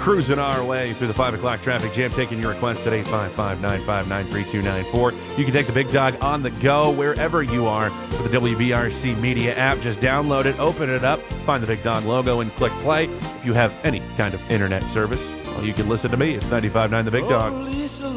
cruising our way through the 5 o'clock traffic jam, taking your requests at 855-959-3294. You can take the Big Dog on the go wherever you are with the WVRC Media app. Just download it, open it up, find the Big Dog logo, and click play. If you have any kind of internet service, well, you can listen to me. It's 95.9 The Big Dog.